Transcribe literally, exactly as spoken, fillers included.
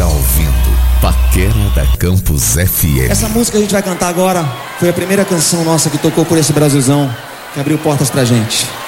está ouvindo Paquera da Campus F M. Essa música que a gente vai cantar agora foi a primeira canção nossa que tocou por esse Brasilzão, que abriu portas pra gente.